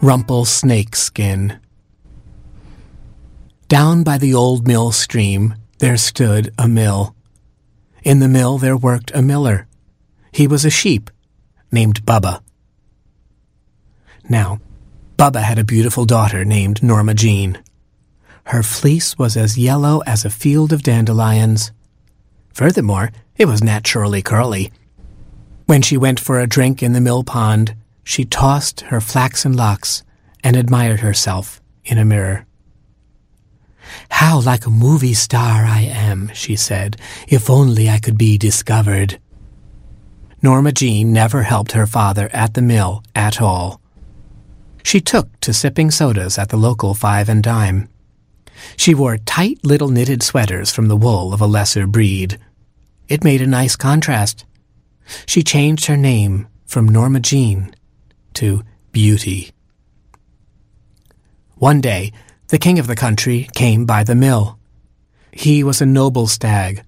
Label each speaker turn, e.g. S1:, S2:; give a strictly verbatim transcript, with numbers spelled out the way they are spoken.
S1: Rumplesnakeskin. Down by the old mill stream there stood a mill. In the mill there worked a miller. He was a sheep, named Bubba. Now, Bubba had a beautiful daughter named Norma Jean. Her fleece was as yellow as a field of dandelions. Furthermore, it was naturally curly. When she went for a drink in the mill pond, she tossed her flaxen locks and admired herself in a mirror. "How like a movie star I am," she said, "if only I could be discovered." Norma Jean never helped her father at the mill at all. She took to sipping sodas at the local Five and Dime. She wore tight little knitted sweaters from the wool of a lesser breed. It made a nice contrast. She changed her name from Norma Jean to Beauty. One day, the king of the country came by the mill. He was a noble stag,